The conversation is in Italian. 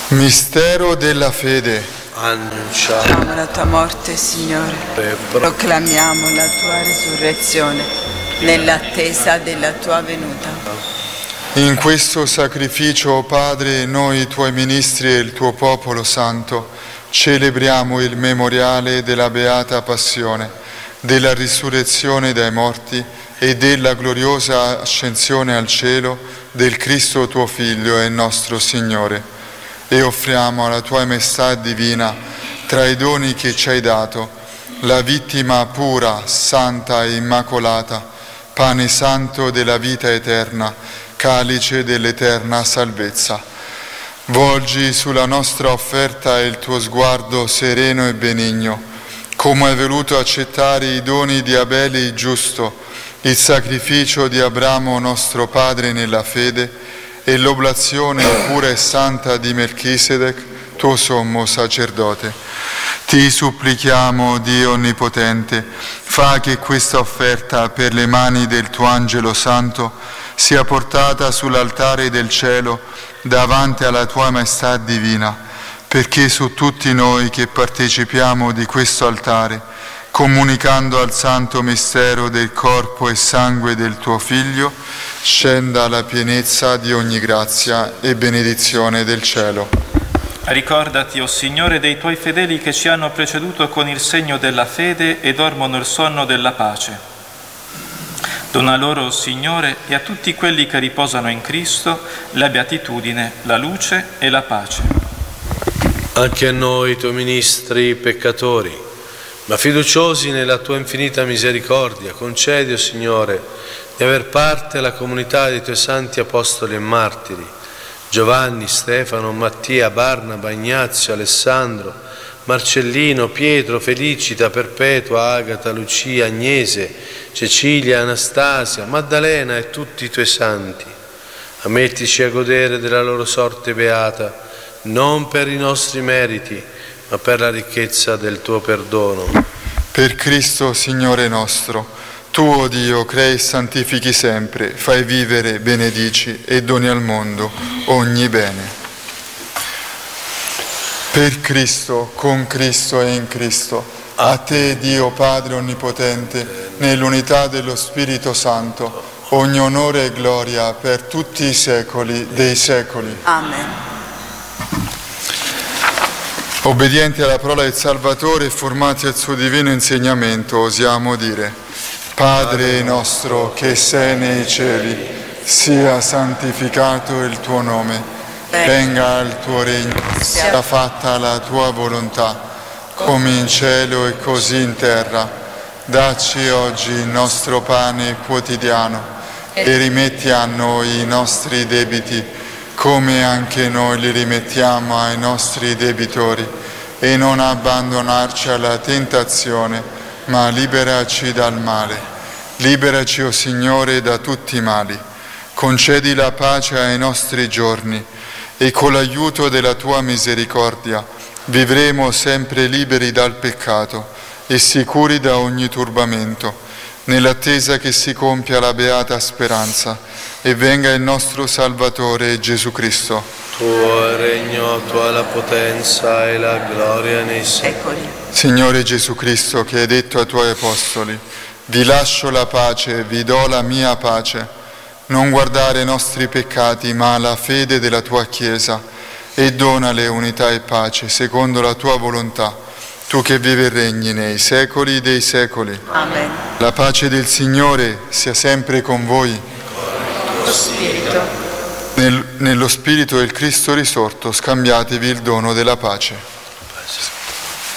Mistero della fede. Annunciamo la tua morte, Signore. Proclamiamo la tua risurrezione nell'attesa della tua venuta. In questo sacrificio, Padre, noi tuoi ministri e il tuo popolo santo celebriamo il memoriale della beata passione, della risurrezione dai morti e della gloriosa ascensione al cielo del Cristo tuo Figlio e nostro Signore. E offriamo alla tua maestà divina, tra i doni che ci hai dato, la vittima pura, santa e immacolata, pane santo della vita eterna, calice dell'eterna salvezza. Volgi sulla nostra offerta il tuo sguardo sereno e benigno, come hai voluto accettare i doni di Abele il giusto, il sacrificio di Abramo nostro padre nella fede, e l'oblazione pura e santa di Melchisedec, tuo sommo sacerdote. Ti supplichiamo, Dio Onnipotente, fa che questa offerta per le mani del tuo angelo santo sia portata sull'altare del cielo davanti alla tua maestà divina, perché su tutti noi che partecipiamo di questo altare, comunicando al santo mistero del corpo e sangue del tuo Figlio, scenda la pienezza di ogni grazia e benedizione del cielo. Ricordati, o Signore, dei tuoi fedeli che ci hanno preceduto con il segno della fede e dormono il sonno della pace. Dona loro, o Signore, e a tutti quelli che riposano in Cristo, la beatitudine, la luce e la pace. Anche a noi, tuoi ministri peccatori, ma fiduciosi nella tua infinita misericordia, concedi, o Signore, di aver parte alla comunità dei tuoi santi apostoli e martiri, Giovanni, Stefano, Mattia, Barnaba, Ignazio, Alessandro, Marcellino, Pietro, Felicita, Perpetua, Agata, Lucia, Agnese, Cecilia, Anastasia, Maddalena e tutti i tuoi santi. Ammettici a godere della loro sorte beata, non per i nostri meriti, ma per la ricchezza del tuo perdono. Per Cristo, Signore nostro, tu, o Dio, crei e santifichi sempre, fai vivere, benedici e doni al mondo ogni bene. Per Cristo, con Cristo e in Cristo, a te, Dio Padre Onnipotente, nell'unità dello Spirito Santo, ogni onore e gloria per tutti i secoli dei secoli. Amen. Obbedienti alla parola del Salvatore e formati al suo divino insegnamento, osiamo dire: Padre nostro che sei nei cieli, sia santificato il tuo nome, venga il tuo regno, sia fatta la tua volontà, come in cielo e così in terra. Dacci oggi il nostro pane quotidiano e rimetti a noi i nostri debiti, come anche noi li rimettiamo ai nostri debitori, e non abbandonarci alla tentazione, ma liberaci dal male. Liberaci, o Signore, da tutti i mali. Concedi la pace ai nostri giorni e con l'aiuto della tua misericordia vivremo sempre liberi dal peccato e sicuri da ogni turbamento, nell'attesa che si compia la beata speranza e venga il nostro Salvatore Gesù Cristo. Tuo è il regno, tua è la potenza e la gloria nei secoli. Signore Gesù Cristo, che hai detto ai tuoi apostoli: vi lascio la pace, vi do la mia pace, non guardare i nostri peccati, ma la fede della tua Chiesa, e donale unità e pace, secondo la tua volontà, tu che vivi e regni nei secoli dei secoli. Amen. La pace del Signore sia sempre con voi. Lo Spirito. Nello Spirito del Cristo risorto, scambiatevi il dono della pace.